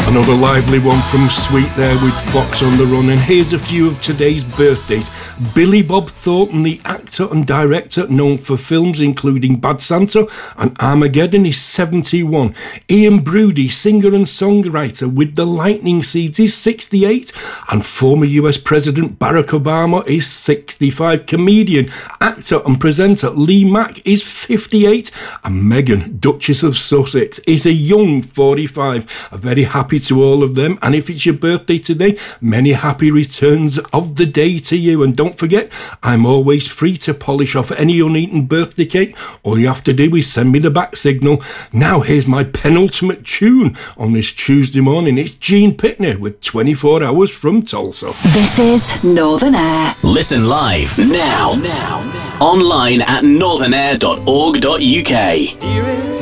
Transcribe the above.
Another lively one from Sweet there with Fox on the Run. And here's a few of today's birthdays. Billy Bob Thornton, the actor and director known for films including Bad Santa and Armageddon, is 71. Ian Broody, singer and songwriter with the Lightning Seeds, is 68. And former US President Barack Obama is 65. Comedian, actor and presenter Lee Mack is 58. And Meghan, Duchess of Sussex, is a young 45. A very happy to all of them, and if it's your birthday today, many happy returns of the day to you. And don't forget, I'm always free to polish off any uneaten birthday cake. All you have to do is send me the back signal. Now here's my penultimate tune on this Tuesday morning. It's Gene Pitney with 24 Hours from Tulsa. This is Northern Air. Listen live now. Online at northernair.org.uk.